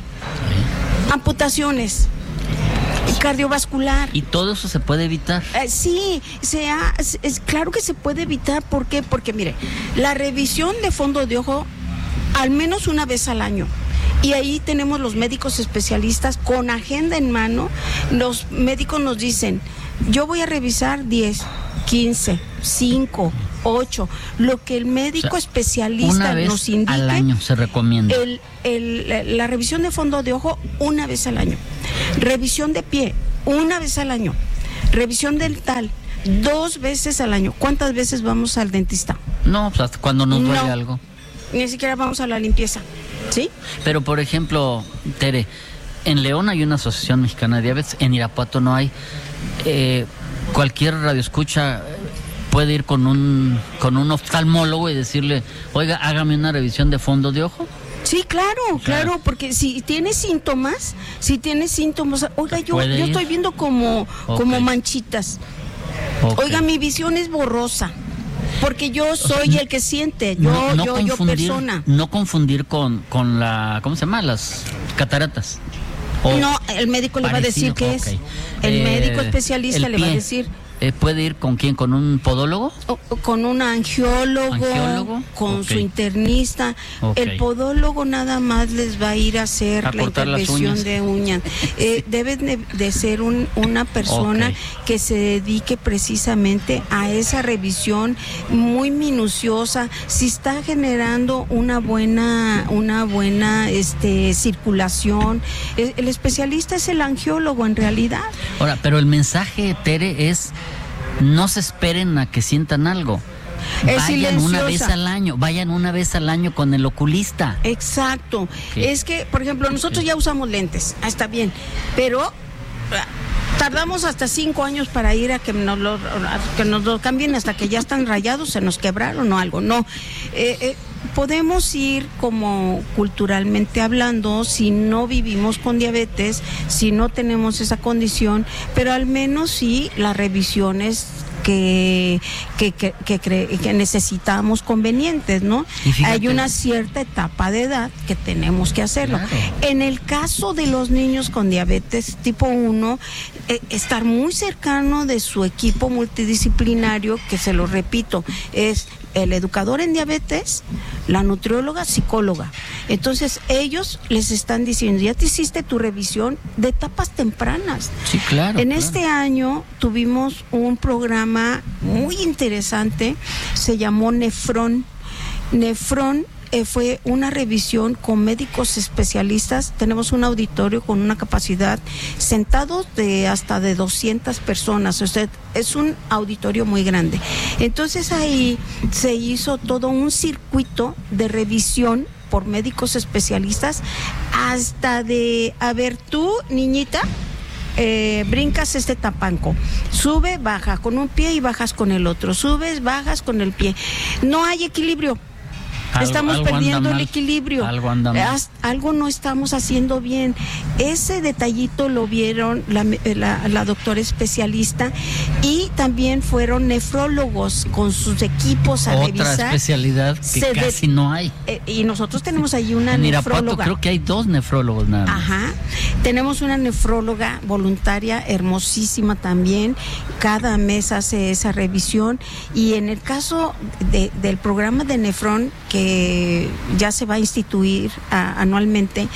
Amputaciones, cardiovascular. ¿Y todo eso se puede evitar? Eh, sí, sea, es, es claro que se puede evitar. ¿Por qué? Porque mire, la revisión de fondo de ojo al menos una vez al año. Y ahí tenemos los médicos especialistas con agenda en mano. Los médicos nos dicen, yo voy a revisar diez, quince, cinco, ocho, lo que el médico o sea, especialista una vez nos indique. Al año se recomienda. El, el, la, la revisión de fondo de ojo una vez al año. Revisión de pie una vez al año. Revisión dental dos veces al año. ¿Cuántas veces vamos al dentista? No, pues hasta cuando nos duele no, algo. Ni siquiera vamos a la limpieza, ¿sí? Pero por ejemplo, Tere, en León hay una asociación mexicana de diabetes, en Irapuato no hay. Eh, cualquier radioescucha puede ir con un con un oftalmólogo y decirle, oiga, hágame una revisión de fondo de ojo. Sí, claro, claro, claro, porque si tiene síntomas, si tiene síntomas, oiga, yo, yo estoy viendo como, okay. como manchitas. Okay. Oiga, mi visión es borrosa. Porque yo soy o sea, el que siente, yo, no, no yo, yo persona. No confundir con, con la, ¿cómo se llama? Las cataratas. O no, el médico le va a decir qué okay. es. El eh, médico especialista le va a decir. Eh, ¿Puede ir con quién? ¿Con un podólogo? O, o con un angiólogo, ¿Angiólogo? con okay. su internista. Okay. El podólogo nada más les va a ir a hacer a la intervención de uñas. Eh, debe de, de ser un, una persona okay. que se dedique precisamente a esa revisión muy minuciosa. Si está generando una buena, una buena este, circulación. El, el especialista es el angiólogo en realidad. Ahora, pero el mensaje, Tere, es no se esperen a que sientan algo. Es vayan silenciosa. Una vez al año, vayan una vez al año con el oculista. Exacto. ¿Qué? Es que, por ejemplo, nosotros ¿Qué? ya usamos lentes, ah, está bien, pero tardamos hasta cinco años para ir a que nos lo, a que nos lo cambien hasta que ya están rayados, se nos quebraron o algo. No, eh, eh, podemos ir como culturalmente hablando, si no vivimos con diabetes, si no tenemos esa condición, pero al menos sí las revisiones que que, que, que, que necesitamos convenientes, ¿no? Hay una cierta etapa de edad que tenemos que hacerlo. Claro. En el caso de los niños con diabetes tipo uno, eh, estar muy cercano de su equipo multidisciplinario, que se lo repito, es el educador en diabetes, la nutrióloga, psicóloga. Entonces ellos les están diciendo, ya te hiciste tu revisión de etapas tempranas. Sí, claro. En claro. este año tuvimos un programa muy interesante, se llamó Nefrón. Nefrón eh, fue una revisión con médicos especialistas. Tenemos un auditorio con una capacidad sentados de hasta de doscientas personas. O sea, es un auditorio muy grande. Entonces ahí se hizo todo un circuito de revisión por médicos especialistas, hasta de, a ver, tú, niñita, Eh, brincas este tapanco, sube, baja con un pie y bajas con el otro, subes, bajas con el pie, no hay equilibrio. Algo, estamos algo perdiendo el equilibrio. Algo, anda mal. Algo no estamos haciendo bien. Ese detallito lo vieron la, la, la doctora especialista, y también fueron nefrólogos con sus equipos a Otra revisar. Otra especialidad que Se casi de, no hay. Eh, y nosotros tenemos ahí una en nefróloga. Irapuato creo que hay dos nefrólogos nada más. Ajá. Tenemos una nefróloga voluntaria hermosísima también. Cada mes hace esa revisión. Y en el caso de, del programa de Nefrón, que ya se va a instituir a, anualmente,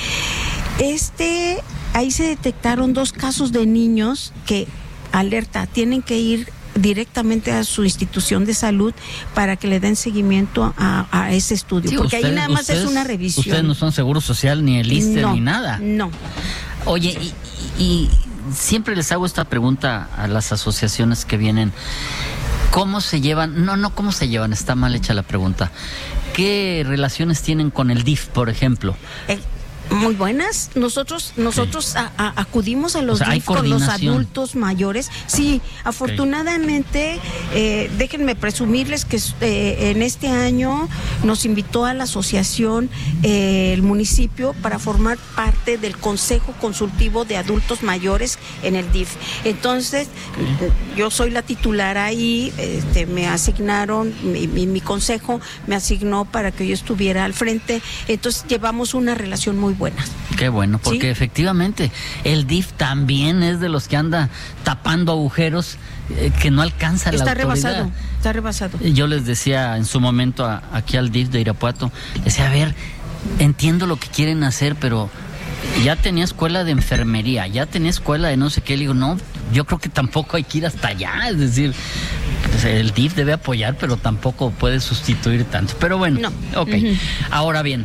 este, ahí se detectaron dos casos de niños que, alerta, tienen que ir directamente a su institución de salud para que le den seguimiento a, a ese estudio, sí, porque ustedes, ahí nada más ustedes, es una revisión. Ustedes no son Seguro Social, ni el ISSSTE, no, ni nada. No. Oye, y, y siempre les hago esta pregunta a las asociaciones que vienen. ¿Cómo se llevan? No, no, ¿cómo se llevan? Está mal hecha la pregunta. ¿Qué relaciones tienen con el D I F, por ejemplo? El, Muy buenas. Nosotros nosotros sí. a, a, acudimos a los o sea, D I F con los adultos mayores. Sí, afortunadamente, eh, déjenme presumirles que eh, en este año nos invitó a la asociación eh, el municipio para formar parte del Consejo Consultivo de Adultos Mayores en el D I F. Entonces, okay. yo soy la titular ahí, este, me asignaron, mi, mi, mi consejo me asignó para que yo estuviera al frente. Entonces, llevamos una relación muy buena. Qué bueno, porque ¿sí? efectivamente el D I F también es de los que anda tapando agujeros eh, que no alcanza está la autoridad. Está rebasado, está rebasado. Yo les decía en su momento a, aquí al D I F de Irapuato, decía, a ver, entiendo lo que quieren hacer, pero ya tenía escuela de enfermería, ya tenía escuela de no sé qué. Le digo, no, yo creo que tampoco hay que ir hasta allá, es decir, pues el D I F debe apoyar, pero tampoco puede sustituir tanto. Pero bueno, no. ok. Uh-huh. Ahora bien,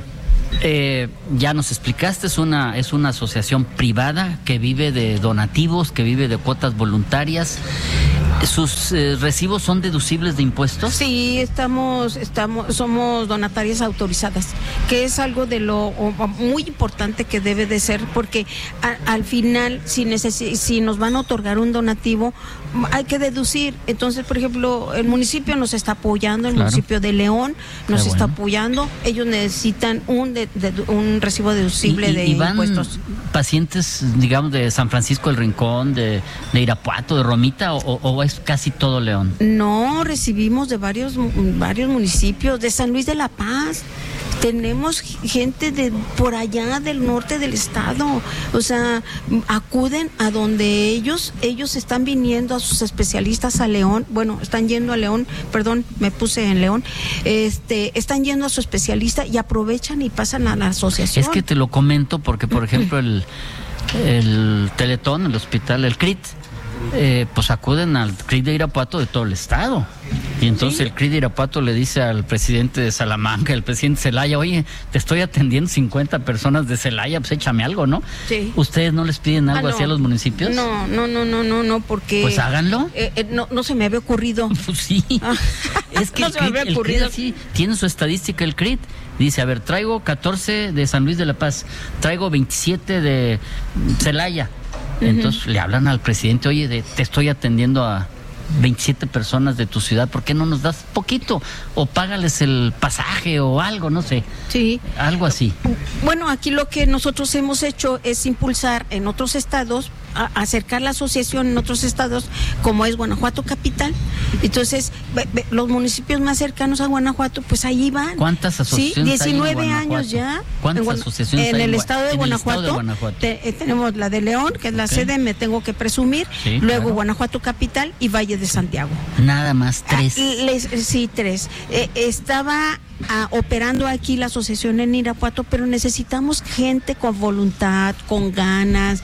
Eh, ya nos explicaste, es una es una asociación privada que vive de donativos, que vive de cuotas voluntarias. ¿Sus eh, recibos son deducibles de impuestos? Sí, estamos estamos somos donatarias autorizadas, que es algo de lo muy importante que debe de ser, porque a, al final si necesi- si nos van a otorgar un donativo hay que deducir. Entonces, por ejemplo, el municipio nos está apoyando, el claro. municipio de León nos Qué está bueno. apoyando. Ellos necesitan un de, de, un recibo deducible y, y, de y van impuestos. Pacientes, digamos, de San Francisco del Rincón, de, de Irapuato, de Romita, o, o es casi todo León? No, recibimos de varios varios municipios, de San Luis de la Paz. Tenemos gente de por allá del norte del estado, o sea, acuden a donde ellos ellos están viniendo a sus especialistas a León, bueno, están yendo a León, perdón, me puse en León, este, están yendo a su especialista y aprovechan y pasan a la asociación. Es que te lo comento porque, por ejemplo, el, el Teletón, el hospital, el C R I T, Eh, pues acuden al C R I T de Irapuato de todo el estado. Y entonces ¿sí? el C R I T de Irapuato le dice al presidente de Salamanca, el presidente de Celaya, oye, te estoy atendiendo cincuenta personas de Celaya, pues échame algo, ¿no? Sí. ¿Ustedes no les piden algo ah, no. así a los municipios? No, no, no, no, no, no, porque... Pues háganlo. Eh, eh, no, no se me había ocurrido. Pues sí. Ah. Es que no el, se me había el ocurrido. C R I T sí, tiene su estadística el C R I T. Dice, a ver, traigo catorce de San Luis de la Paz, traigo veintisiete de Celaya. Entonces uh-huh. le hablan al presidente, oye, de, te estoy atendiendo a veintisiete personas de tu ciudad, ¿por qué no nos das poquito? O págales el pasaje o algo, no sé. Sí. Algo así. Bueno, aquí lo que nosotros hemos hecho es impulsar en otros estados, a acercar la asociación en otros estados, como es Guanajuato capital. Entonces, be, be, los municipios más cercanos a Guanajuato, pues ahí van. ¿Cuántas asociaciones sí, diecinueve hay en años ya. ¿Cuántas en, asociaciones en hay el en, estado de en Guanajuato? El estado de Guanajuato. Te, eh, tenemos la de León, que es la okay. sede, me tengo que presumir. Sí, Luego claro. Guanajuato capital y Valle de Santiago. Nada más tres. Ah, les, sí, tres. Eh, estaba ah, operando aquí la asociación en Irapuato, pero necesitamos gente con voluntad, con ganas,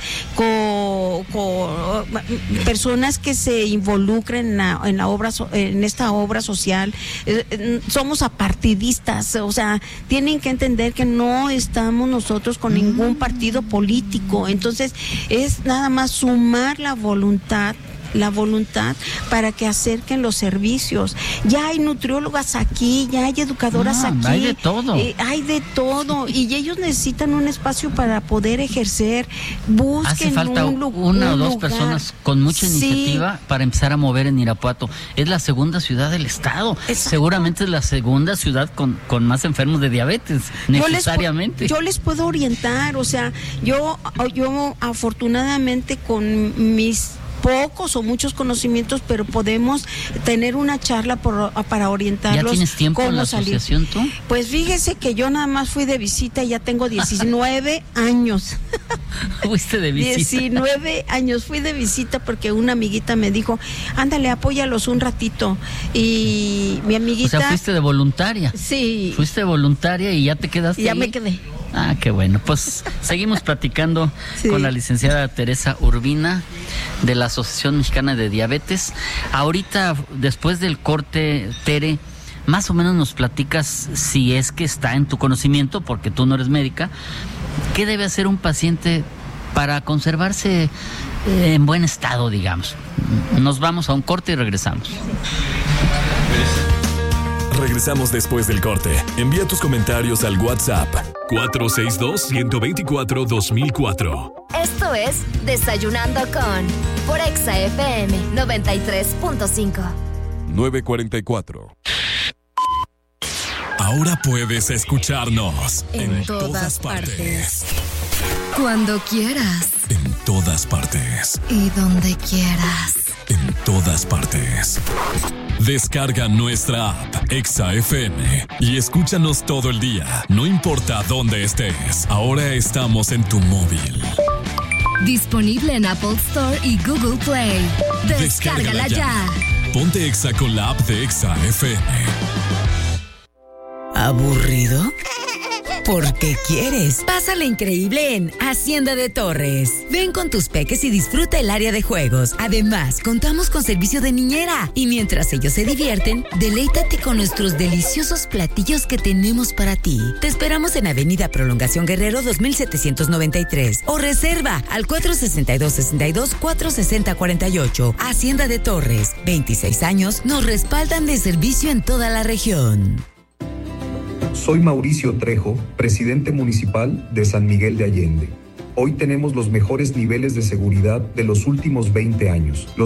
con, con personas que se involucren en la, en la obra, en esta obra social. Eh, somos apartidistas, o sea, tienen que entender que no estamos nosotros con ningún partido político. Entonces, es nada más sumar la voluntad la voluntad para que acerquen los servicios. Ya hay nutriólogas aquí, ya hay educadoras no, aquí. Hay de todo. Eh, hay de todo. Y ellos necesitan un espacio para poder ejercer. Busquen Hace falta un, una un o dos lugar. personas con mucha sí. iniciativa para empezar a mover en Irapuato. Es la segunda ciudad del estado. Exacto. Seguramente es la segunda ciudad con, con más enfermos de diabetes, necesariamente. Yo les, yo les puedo orientar, o sea, yo, yo afortunadamente con mis pocos o muchos conocimientos, pero podemos tener una charla por, para orientarlos. ¿Ya tienes tiempo en la asociación tú? Pues fíjese que yo nada más fui de visita y ya tengo diecinueve años. ¿Fuiste de visita? diecinueve años, fui de visita porque una amiguita me dijo, ándale, apóyalos un ratito. Y mi amiguita... O sea, fuiste de voluntaria. Sí. Fuiste de voluntaria y ya te quedaste Ya ahí? me quedé. Ah, qué bueno. Pues seguimos platicando sí. con la licenciada Teresa Urbina de la Asociación Mexicana de Diabetes. Ahorita, después del corte, Tere, más o menos nos platicas, si es que está en tu conocimiento, porque tú no eres médica, ¿qué debe hacer un paciente para conservarse en buen estado, digamos? Nos vamos a un corte y regresamos. Regresamos después del corte. Envía tus comentarios al WhatsApp cuatro seis dos, uno dos cuatro, dos mil cuatro. Esto es Desayunando con por Exa F M noventa y tres punto cinco. nueve cuarenta y cuatro. Ahora puedes escucharnos en, en todas, todas partes. partes. Cuando quieras. En todas partes. Y donde quieras. En todas partes. Descarga nuestra app Exa F M y escúchanos todo el día, no importa dónde estés. Ahora estamos en tu móvil. Disponible en Apple Store y Google Play. Descárgala, Descárgala ya. ya. Ponte Exa con la app de Exa F M. ¿Aburrido? Porque quieres. Pásala increíble en Hacienda de Torres. Ven con tus peques y disfruta el área de juegos. Además, contamos con servicio de niñera. Y mientras ellos se divierten, deleítate con nuestros deliciosos platillos que tenemos para ti. Te esperamos en Avenida Prolongación Guerrero dos mil setecientos noventa y tres o reserva al cuatro seis dos, seis dos, cuatro seis cero, cuatro ocho. Hacienda de Torres. veintiséis años nos respaldan de servicio en toda la región. Soy Mauricio Trejo, presidente municipal de San Miguel de Allende. Hoy tenemos los mejores niveles de seguridad de los últimos veinte años. Los